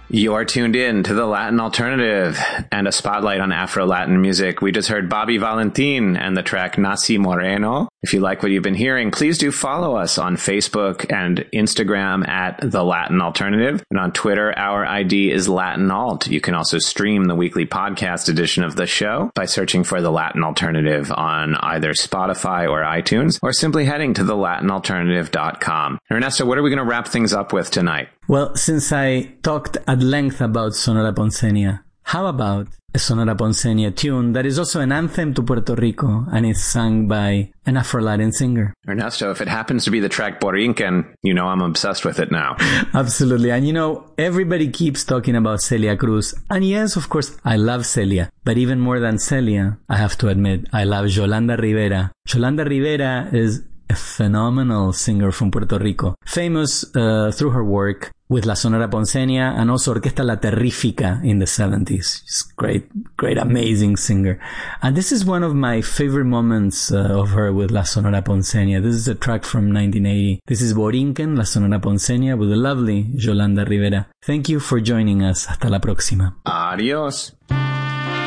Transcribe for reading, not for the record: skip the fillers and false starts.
You're tuned in to the Latin Alternative and a spotlight on Afro-Latin music. We just heard Bobby Valentin and the track Nací Moreno. If you like what you've been hearing, please do follow us on Facebook and Instagram at The Latin Alternative. And on Twitter, our ID is Latin Alt. You can also stream the weekly podcast edition of the show by searching for The Latin Alternative on either Spotify or iTunes, or simply heading to thelatinalternative.com. Ernesto, what are we going to wrap things up with tonight? Well, since I talked at length about Sonora Ponceña, how about a Sonora Ponceña tune that is also an anthem to Puerto Rico and is sung by an Afro-Latin singer? Ernesto, if it happens to be the track Borinquen, you know I'm obsessed with it now. Absolutely. And you know, everybody keeps talking about Celia Cruz. And yes, of course, I love Celia. But even more than Celia, I have to admit, I love Yolanda Rivera. Yolanda Rivera is a phenomenal singer from Puerto Rico, famous through her work with La Sonora Ponceña and also Orquesta La Terrífica in the 70s. She's great, amazing singer. And this is one of my favorite moments of her with La Sonora Ponceña. This is a track from 1980. This is Borinquen, La Sonora Ponceña, with the lovely Yolanda Rivera. Thank you for joining us. Hasta la próxima. Adiós.